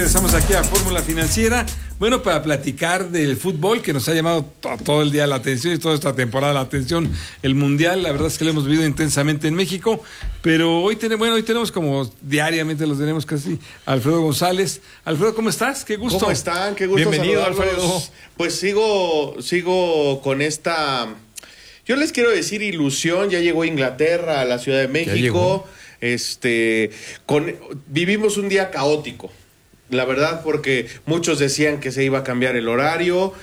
Estamos aquí a Fórmula Financiera, bueno, para platicar del fútbol que nos ha llamado todo el día la atención y toda esta temporada la atención, el Mundial. La verdad es que lo hemos vivido intensamente en México, pero hoy tenemos como diariamente los tenemos casi Alfredo González. Alfredo, ¿cómo estás? Qué gusto. ¿Cómo están? Qué gusto. Bienvenido, saludarlos. Alfredo. Pues sigo con esta, yo les quiero decir, ilusión. Ya llegó Inglaterra a la Ciudad de México. Vivimos un día caótico, la verdad, porque muchos decían que se iba a cambiar el horario.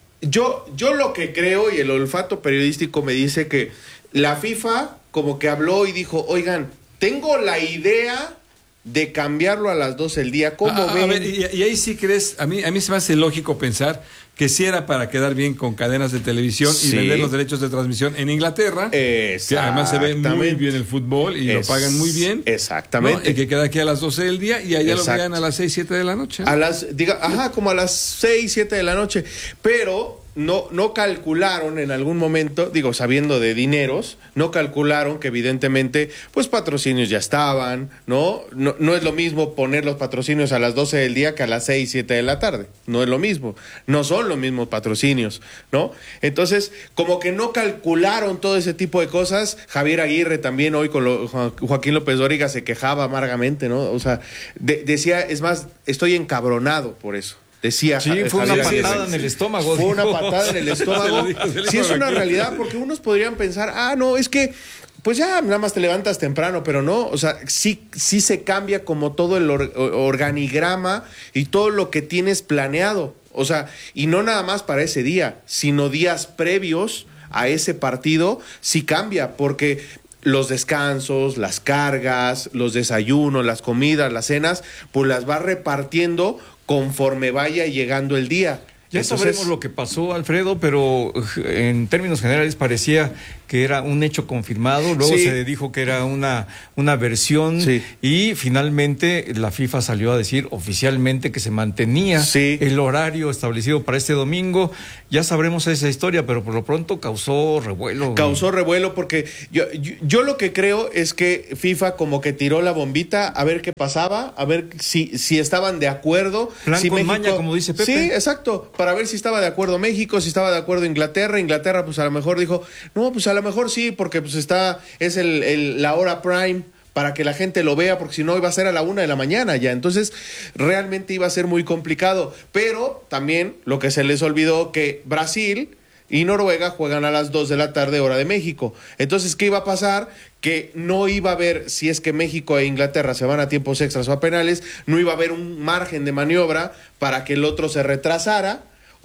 Yo lo que creo, y el olfato periodístico me dice que la FIFA como que habló y dijo, oigan, tengo la idea de cambiarlo a las 12 del día. ¿Cómo ven? A ver, y ahí sí crees, a mí se me hace lógico pensar que sí era para quedar bien con cadenas de televisión y vender los derechos de transmisión en Inglaterra, que además se ve muy bien el fútbol y lo pagan muy bien. Exactamente. ¿No? Y que queda aquí a las 12 del día y allá lo vean a las 6, 7 de la noche. Como a las 6, 7 de la noche. Pero no calcularon en algún momento, sabiendo de dineros, no calcularon que evidentemente, pues patrocinios ya estaban, ¿no? No es lo mismo poner los patrocinios a las 12 del día que a las 6, 7 de la tarde. No es lo mismo. No son los mismos patrocinios, ¿no? Entonces, como que no calcularon todo ese tipo de cosas. Javier Aguirre también hoy con Joaquín López Dóriga se quejaba amargamente, ¿no? O sea, decía, es más, estoy encabronado por eso. Decía, sí, fue una patada en el estómago. Fue una patada en el estómago. Sí, es una realidad, porque unos podrían pensar, no, es que pues ya nada más te levantas temprano, pero no, o sea, sí se cambia como todo el organigrama y todo lo que tienes planeado. O sea, y no nada más para ese día, sino días previos a ese partido, sí cambia, porque los descansos, las cargas, los desayunos, las comidas, las cenas, pues las vas repartiendo conforme vaya llegando el día. Ya sabremos lo que pasó, Alfredo, pero en términos generales parecía que era un hecho confirmado. Luego se dijo que era una versión y finalmente la FIFA salió a decir oficialmente que se mantenía el horario establecido para este domingo. Ya sabremos esa historia, pero por lo pronto causó revuelo. Causó revuelo porque yo lo que creo es que FIFA como que tiró la bombita a ver qué pasaba, a ver si estaban de acuerdo. Plan si con México, maña, como dice Pepe. Sí, exacto, para ver si estaba de acuerdo México, si estaba de acuerdo Inglaterra. Inglaterra pues a lo mejor dijo, no, pues a lo mejor sí, porque pues es la hora prime para que la gente lo vea, porque si no iba a ser a la 1 de la mañana ya. Entonces realmente iba a ser muy complicado. Pero también lo que se les olvidó, que Brasil y Noruega juegan a las 2 de la tarde hora de México. Entonces, ¿qué iba a pasar? Que no iba a haber, si es que México e Inglaterra se van a tiempos extras o a penales, no iba a haber un margen de maniobra para que el otro se retrasara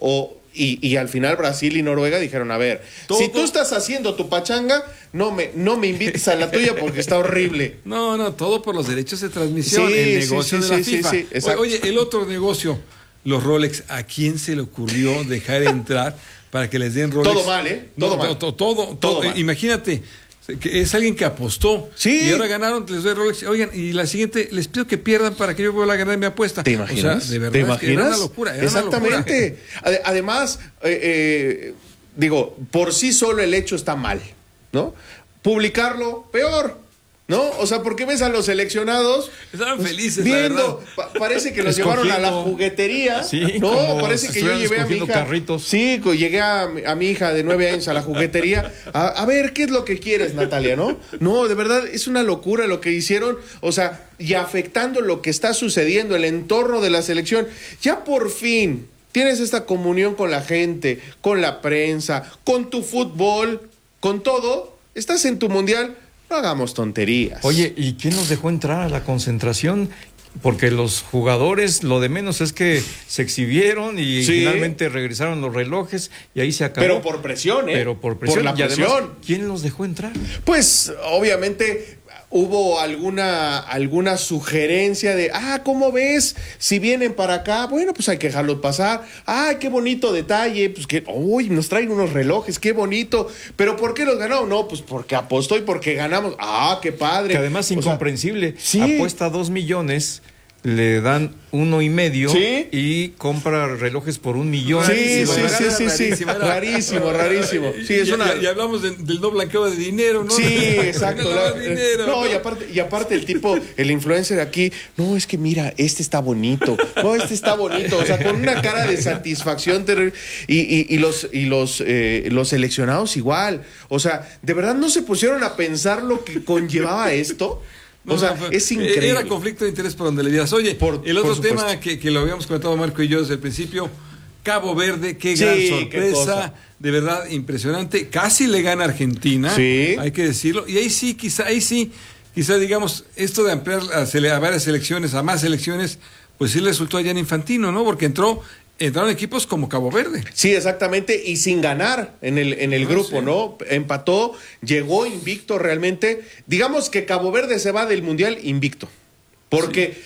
y al final Brasil y Noruega dijeron, a ver, si tú estás haciendo tu pachanga, no me invites a la tuya porque está horrible. No, todo por los derechos de transmisión, el negocio de la FIFA. Oye, el otro negocio, los Rolex, ¿a quién se le ocurrió dejar entrar para que les den Rolex? Todo mal, ¿eh? Todo mal. Imagínate, que es alguien que apostó y ahora ganaron, les doy Rolex. Oigan, y la siguiente, les pido que pierdan para que yo vuelva a ganar mi apuesta. ¿Te imaginas? O sea, de verdad, es que era una locura. Exactamente. Además, por sí solo el hecho está mal, ¿no? Publicarlo, peor, ¿no? O sea, ¿por qué ves a los seleccionados? Estaban felices, viendo, parece que los llevaron a la juguetería, ¿no? Parece que yo llevé a mi hija. Carritos. Sí, llegué a mi hija de 9 años a la juguetería. A ver, ¿qué es lo que quieres, Natalia, no? No, de verdad, es una locura lo que hicieron. O sea, y afectando lo que está sucediendo, el entorno de la selección. Ya por fin tienes esta comunión con la gente, con la prensa, con tu fútbol, con todo. Estás en tu mundial. No hagamos tonterías. Oye, ¿y quién nos dejó entrar a la concentración? Porque los jugadores, lo de menos es que se exhibieron y finalmente regresaron los relojes y ahí se acabó. Pero por presión, ¿eh? Pero por presión. Por la presión. Y además, ¿quién los dejó entrar? Pues, obviamente, hubo alguna sugerencia de, ¿cómo ves? Si vienen para acá, bueno, pues hay que dejarlos pasar. Qué bonito detalle, pues que, nos traen unos relojes, qué bonito. ¿Pero por qué los ganó? No, pues porque apostó y porque ganamos. Qué padre. Que además incomprensible. Apuesta 2 millones le dan 1.5 ¿Sí? y compra relojes por 1.000.000. Sí. Rarísimo. Sí, es y hablamos del no blanqueo de dinero, ¿no? Sí, exacto. Dinero, no, y aparte el tipo, el influencer aquí, no, es que mira, este está bonito. No, este está bonito. O sea, con una cara de satisfacción terrible. Y los seleccionados igual. O sea, ¿de verdad no se pusieron a pensar lo que conllevaba esto? O sea, es increíble. Era conflicto de interés por donde le vieras. Oye, el otro tema que lo habíamos comentado Marco y yo desde el principio, Cabo Verde, qué gran sorpresa, de verdad impresionante. Casi le gana a Argentina, hay que decirlo. Y ahí sí, quizá digamos, esto de ampliar a varias selecciones, a más selecciones, pues sí le resultó a Gianni Infantino, ¿no? Porque entraron equipos como Cabo Verde. Sí, exactamente, y sin ganar en el grupo, sí. ¿No? Empató, llegó invicto realmente. Digamos que Cabo Verde se va del Mundial invicto, porque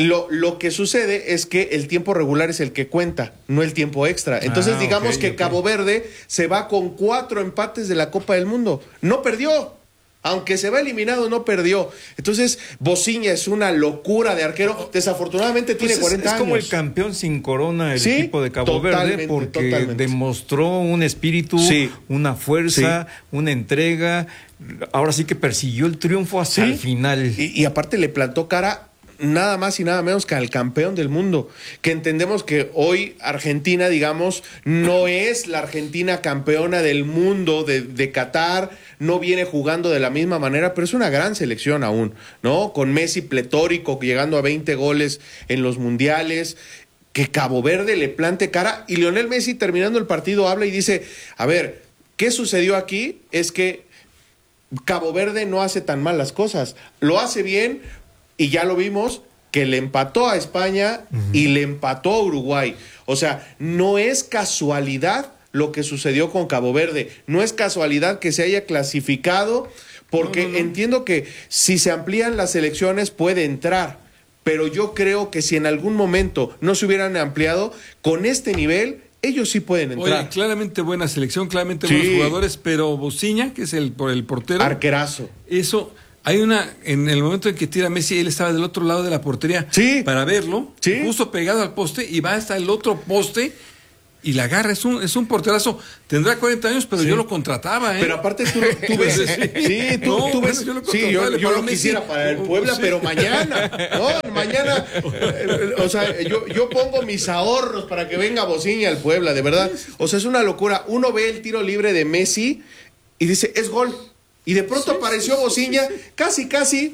lo que sucede es que el tiempo regular es el que cuenta, no el tiempo extra. Entonces digamos que Cabo Verde se va con 4 empates de la Copa del Mundo. No perdió. Aunque se va eliminado, no perdió. Entonces, Bociña es una locura de arquero. Desafortunadamente tiene 40 años. Es como el campeón sin corona el equipo de Cabo Verde, porque demostró un espíritu, una fuerza, una entrega. Ahora sí que persiguió el triunfo hasta el final. Y aparte le plantó cara nada más y nada menos que al campeón del mundo, que entendemos que hoy Argentina, digamos, no es la Argentina campeona del mundo de Qatar, no viene jugando de la misma manera, pero es una gran selección aún, ¿no? Con Messi pletórico, llegando a 20 goles en los mundiales, que Cabo Verde le plante cara, y Lionel Messi terminando el partido habla y dice, a ver, ¿qué sucedió aquí? Es que Cabo Verde no hace tan mal las cosas, lo hace bien. Y ya lo vimos, que le empató a España y le empató a Uruguay. O sea, no es casualidad lo que sucedió con Cabo Verde. No es casualidad que se haya clasificado, porque entiendo que si se amplían las elecciones puede entrar. Pero yo creo que si en algún momento no se hubieran ampliado, con este nivel, ellos sí pueden entrar. Oye, claramente buena selección, claramente buenos jugadores, pero Bociña, que es el portero. Arquerazo. Eso... Hay en el momento en que tira Messi, él estaba del otro lado de la portería para verlo, justo pegado al poste, y va hasta el otro poste y la agarra. Es un porterazo. Tendrá 40 años, pero yo lo contrataba, ¿eh? Pero aparte tú ves... tú ves... Yo lo quisiera para el Puebla, pero mañana. No, mañana... o sea, yo pongo mis ahorros para que venga Bociña al Puebla, de verdad. O sea, es una locura. Uno ve el tiro libre de Messi y dice, es gol. Y de pronto apareció Bociña, casi,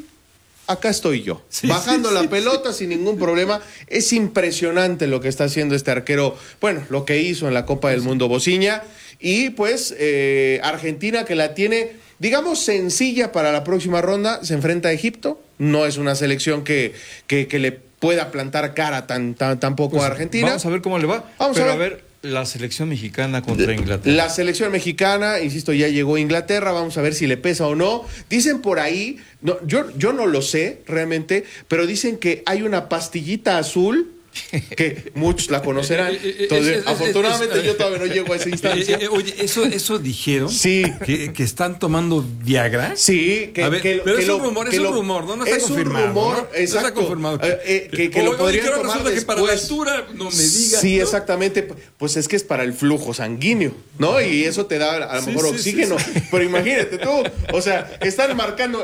acá estoy yo, bajando la pelota sin ningún problema. Es impresionante lo que está haciendo este arquero, bueno, lo que hizo en la Copa del Mundo Bociña. Y pues Argentina, que la tiene, digamos, sencilla para la próxima ronda, se enfrenta a Egipto. No es una selección que le pueda plantar cara tampoco a Argentina. Vamos a ver cómo le va. Vamos a ver. La selección mexicana contra Inglaterra. La selección mexicana, insisto, ya llegó a Inglaterra, vamos a ver si le pesa o no. Dicen por ahí, no, yo no lo sé realmente, pero dicen que hay una pastillita azul, que muchos la conocerán. Entonces, afortunadamente yo todavía no llego a esa instancia. Oye, eso dijeron. Que están tomando Viagra. Sí, pero es un rumor, no está confirmado. Es un rumor, exacto. No está confirmado. Que lo podrían tomar resulta después. Que para la altura, no me digas. Sí, exactamente. Pues es que es para el flujo sanguíneo, ¿no? Y eso te da a lo mejor oxígeno. Pero imagínate tú, o sea, están marcando,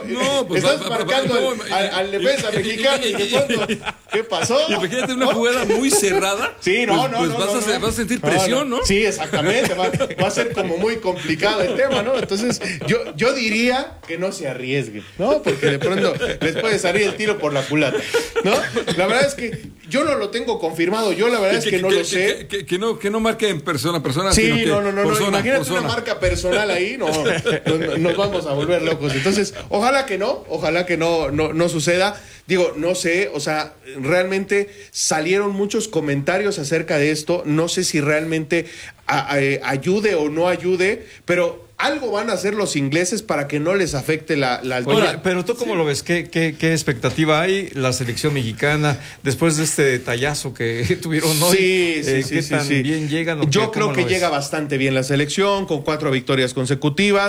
al defensa mexicano y de pronto, ¿qué pasó? Imagínate una jugada muy cerrada. Vas a sentir presión, ¿no? Sí, exactamente. Va a ser como muy complicado el tema, ¿no? Entonces, yo diría que no se arriesguen, ¿no? Porque de pronto les puede salir el tiro por la culata, ¿no? La verdad es que yo no lo tengo confirmado. Yo la verdad es que no lo sé. Que no marque en persona. Sí, no. Imagínate una marca personal ahí, nos vamos a volver locos. Entonces, ojalá que no suceda. Digo, no sé, o sea, realmente salieron muchos comentarios acerca de esto. No sé si realmente ayude o no ayude, pero algo van a hacer los ingleses para que no les afecte la altura. Oye, pero tú cómo lo ves, ¿Qué expectativa hay la selección mexicana después de este detallazo que tuvieron hoy? ¿Qué tan bien llegan? Yo creo que llega bastante bien la selección, con 4 victorias consecutivas.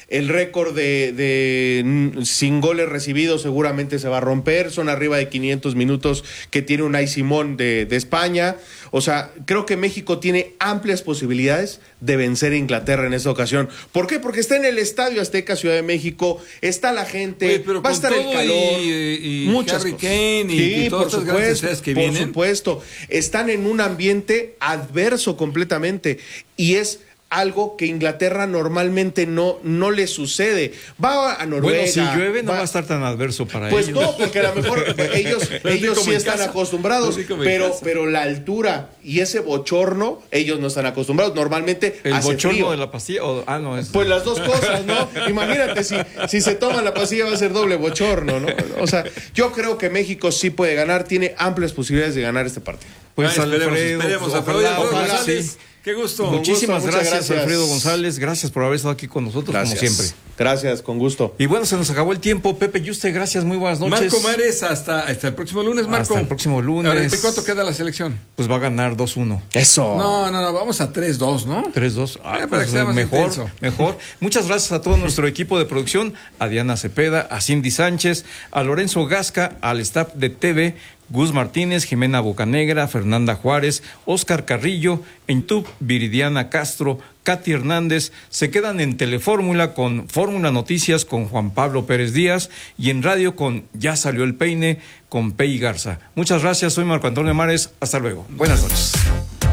El récord de sin goles recibidos seguramente se va a romper. Son arriba de 500 minutos que tiene Unai Simón de España. O sea, creo que México tiene amplias posibilidades de vencer a Inglaterra en esta ocasión. ¿Por qué? Porque está en el Estadio Azteca, Ciudad de México, está la gente, pero va a estar el calor, y muchas Harry cosas. Kane y todas estas grandes estrellas que vienen. Por supuesto, están en un ambiente adverso completamente y es algo que Inglaterra normalmente no le sucede. Va a Noruega. Bueno, si llueve no va a estar tan adverso para ellos. Pues no, porque a lo mejor ellos sí están acostumbrados, pero la altura y ese bochorno, ellos no están acostumbrados. Normalmente el hace bochorno frío. de la pastilla no es. Pues las dos cosas, ¿no? Imagínate si se toma la pastilla va a ser doble bochorno, ¿no? O sea, yo creo que México sí puede ganar, tiene amplias posibilidades de ganar este partido. Pues esperemos, ojalá, sí. sí. Qué gusto. Muchísimas muchas gracias, Alfredo González. Gracias por haber estado aquí con nosotros, como siempre. Gracias, con gusto. Y bueno, se nos acabó el tiempo. Pepe Yuste, gracias, muy buenas noches. Marco Mares, hasta el próximo lunes, Marco. Hasta el próximo lunes. Ahora, ¿cuánto queda la selección? Pues va a ganar 2-1. Eso. No, vamos a 3-2, ¿no? 3-2. Para que sea más intenso. Mejor. Muchas gracias a todo nuestro equipo de producción, a Diana Cepeda, a Cindy Sánchez, a Lorenzo Gasca, al staff de TV, Gus Martínez, Jimena Bocanegra, Fernanda Juárez, Oscar Carrillo, en YouTube, Viridiana Castro, Katy Hernández. Se quedan en Telefórmula con Fórmula Noticias con Juan Pablo Pérez Díaz y en radio con Ya Salió el Peine con Pei Garza. Muchas gracias, soy Marco Antonio Mares. Hasta luego. Buenas noches.